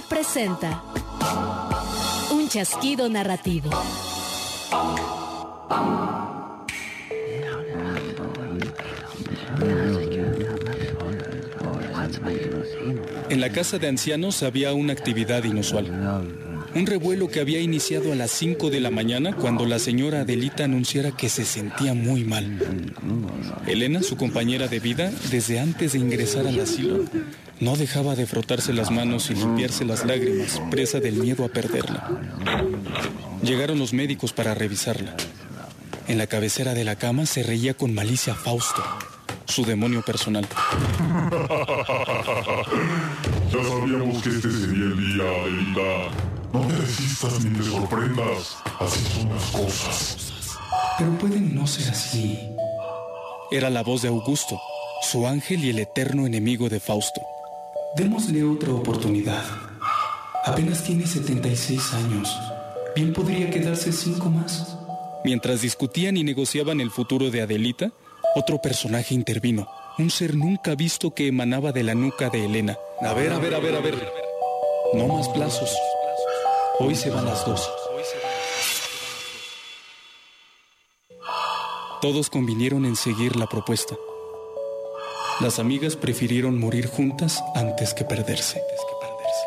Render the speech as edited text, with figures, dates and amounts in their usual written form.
presenta un chasquido narrativo. En la casa de ancianos había una actividad inusual. Un revuelo que había iniciado a las 5 de la mañana cuando la señora Adelita anunciara que se sentía muy mal. Elena, su compañera de vida, desde antes de ingresar al asilo, no dejaba de frotarse las manos y limpiarse las lágrimas, presa del miedo a perderla. Llegaron los médicos para revisarla. En la cabecera de la cama se reía con malicia Fausto, su demonio personal. Ya sabíamos que este sería el día, Adelita. No te resistas ni te sorprendas. Así son las cosas. Pero pueden no ser así. Era la voz de Augusto, su ángel y el eterno enemigo de Fausto. Démosle otra oportunidad. Apenas tiene 76 años. Bien podría quedarse 5 más. Mientras discutían y negociaban el futuro de Adelita, otro personaje intervino. Un ser nunca visto que emanaba de la nuca de Elena. A ver. No más plazos. Hoy se van las 2. Todos convinieron en seguir la propuesta. Las amigas prefirieron morir juntas antes que perderse.